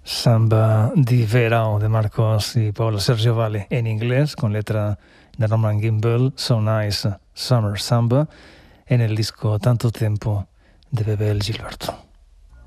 Samba di Verão de Marcos y Paolo Sergio Valle en inglés, con letra de Norman Gimbel, So Nice Summer Samba, en el disco Tanto Tempo de Bebel Gilberto.